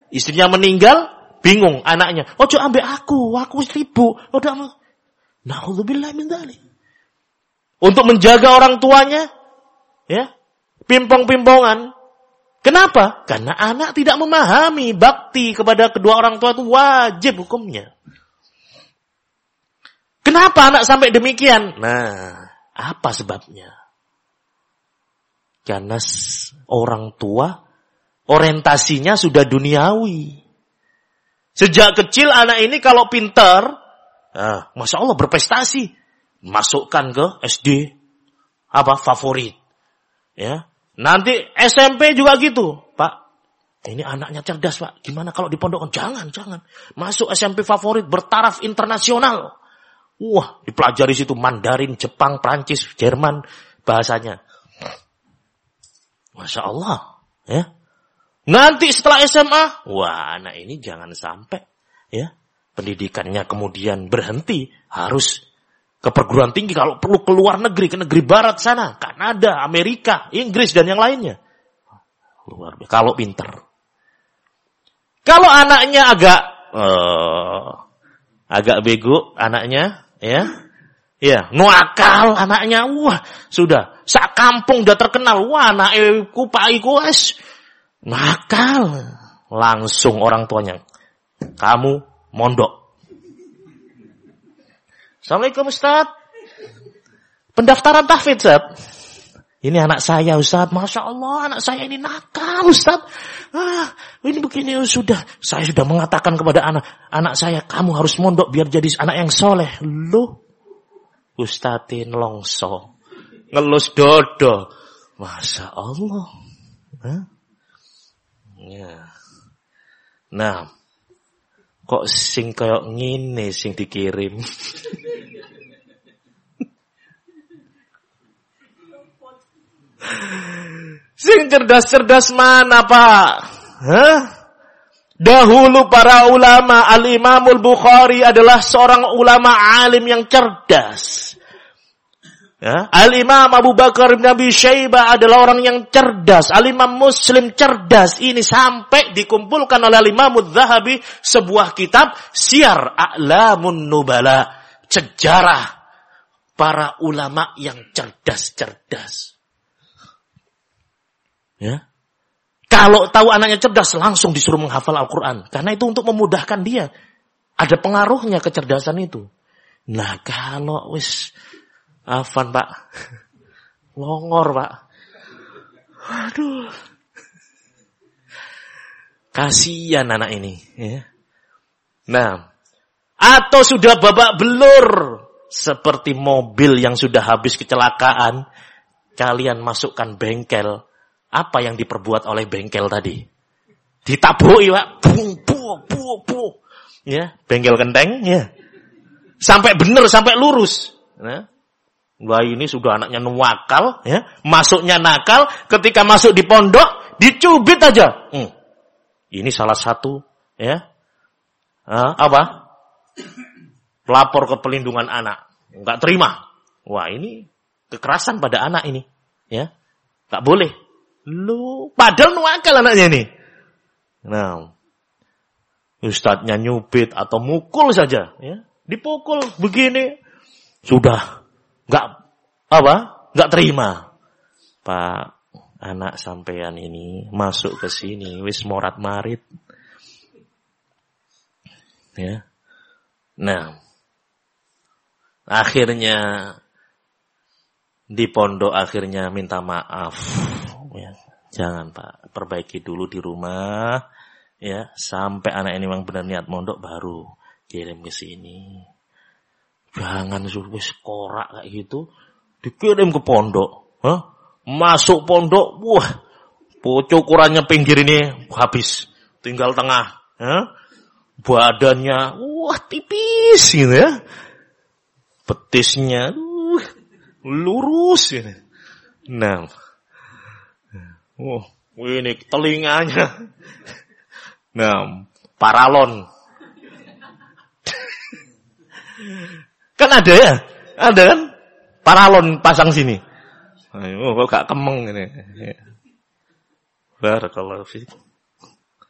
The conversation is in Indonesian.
Istrinya meninggal, bingung anaknya. Ojo ambek aku sibuk. Na'udzubillah min dzalik. Untuk menjaga orang tuanya, ya, pimpong-pimpongan. Kenapa? Karena anak tidak memahami bakti kepada kedua orang tua itu wajib hukumnya. Kenapa anak sampai demikian? Nah, apa sebabnya? Karena orang tua orientasinya sudah duniawi. Sejak kecil anak ini kalau pintar, Masya Allah berprestasi. Masukkan ke SD favorit. Ya. Nanti SMP juga gitu. Pak, ini anaknya cerdas, Pak. Gimana kalau dipondokkan? Jangan. Masuk SMP favorit bertaraf internasional. Wah, dipelajari situ Mandarin, Jepang, Prancis, Jerman bahasanya. Masya Allah, ya. Nanti setelah SMA, wah, anak ini jangan sampai, ya, pendidikannya kemudian berhenti, harus ke perguruan tinggi, kalau perlu keluar negeri, ke negeri barat sana, Kanada, Amerika, Inggris dan yang lainnya. Luar biasa. Kalau pinter. Kalau anaknya agak bego, anaknya, ya, nuakal anaknya, wah, sudah, sak kampung udah terkenal, wah, anakku Pak Iku nakal. Langsung orang tuanya, kamu mondok. Assalamualaikum Ustaz. Pendaftaran tahfidz, Ustaz. Ini anak saya, Ustaz. Masya Allah, anak saya ini nakal, Ustaz. Ini begini, sudah. Saya sudah mengatakan kepada anak saya, kamu harus mondok biar jadi anak yang soleh. Loh, Ustazin longso. Ngelus dodo. Masya Allah. Ya. Nah, kok sing kayak ngene sing dikirim. Sing cerdas-cerdas mana, Pak? Dahulu para ulama, Al-Imamul Bukhari adalah seorang ulama alim yang cerdas. Ya, Al-Imam Abu Bakar bin Abi Syaibah adalah orang yang cerdas. Al-Imam Muslim cerdas. Ini sampai dikumpulkan oleh Al-Imam Adz-Dzahabi sebuah kitab Syiar A'lamun Nubala, sejarah para ulama yang cerdas-cerdas. Ya. Kalau tahu anaknya cerdas, langsung disuruh menghafal Al-Quran. Karena itu untuk memudahkan dia. Ada pengaruhnya kecerdasan itu. Nah, kalau Afan, Pak. Longor, Pak. Aduh. Kasihan anak ini. Ya. Nah. Atau sudah babak belur. Seperti mobil yang sudah habis kecelakaan. Kalian masukkan bengkel. Apa yang diperbuat oleh bengkel tadi? Ditabuhi, Pak. Buh. Ya. Bengkel kenteng. Ya. Sampai benar, sampai lurus. Nah. Wah, ini sudah anaknya nuwakal, ya. Masuknya nakal, ketika masuk di pondok, dicubit aja. Ini salah satu, ya. Lapor ke pelindungan anak. Enggak terima. Wah, ini kekerasan pada anak ini, ya. Enggak boleh. Padahal nuwakal anaknya ini. Nah, ustadznya nyubit atau mukul saja, ya. Dipukul begini. Sudah Enggak terima. Pak, anak sampean ini masuk ke sini wis morat-marit. Ya. Nah, akhirnya di pondok akhirnya minta maaf. Ya, jangan, Pak, perbaiki dulu di rumah, ya, sampai anak ini memang benar niat mondok baru kirim ke sini. Jangan suruh korak kayak gitu, dikirim ke pondok. Masuk pondok, wah, ukurannya pinggir ini habis, tinggal tengah. Badannya, wah, tipis gitu ya. Betisnya, lurus gitu. Nah, ini telinganya. Nah, paralon. Kan ada ya? Ada kan? Paralon pasang sini. Kok gak kemeng ini. Barakallahu fiik.